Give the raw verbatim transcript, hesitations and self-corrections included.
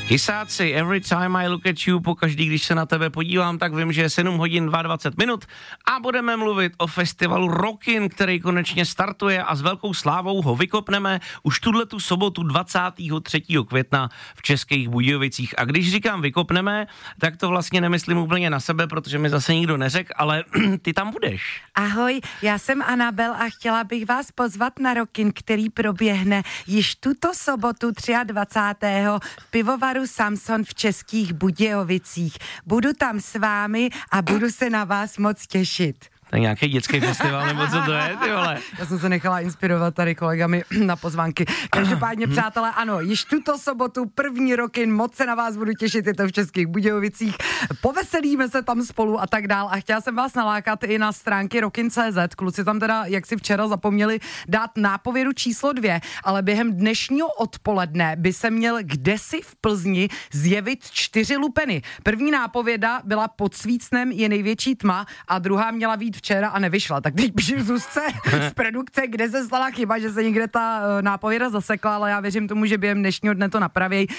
Hysáci, every time I look at you, pokaždý, když se na tebe podívám, tak vím, že je sedm hodin dvacet dva minut a budeme mluvit o festivalu Rockin, který konečně startuje a s velkou slávou ho vykopneme už tuhletu sobotu dvacátého třetího května v Českých Budějovicích. A když říkám vykopneme, tak to vlastně nemyslím úplně na sebe, protože mi zase nikdo neřekl, ale ty tam budeš. Ahoj, já jsem Anabel a chtěla bych vás pozvat na Rockin, který proběhne již tuto sobotu dvacátého třetího v pivovaru Samson v Českých Budějovicích. Budu tam s vámi a budu se na vás moc těšit. To je nějaký dětský festival, nebo co to je, ty vole? Já jsem se nechala inspirovat tady kolegami na pozvánky. Každopádně, přátelé, ano, již tuto sobotu první Rockin, moc se na vás budu těšit, je to v Českých Budějovicích. Poveselíme se tam spolu a tak dál. A chtěla jsem vás nalákat i na stránky rockin tečka cé zet. Kluci tam teda, jak si včera zapomněli dát nápovědu číslo dvě, ale během dnešního odpoledne by se měl kdesi v Plzni zjevit čtyři lupeny. První nápověda byla Pod svícnem je největší tma a druhá měla být včera a nevyšla. Tak teď píšu Zuzce z produkce, kde se stala chyba, že se někde ta uh, nápověda zasekla, ale já věřím tomu, že během dnešního dne to napravěj.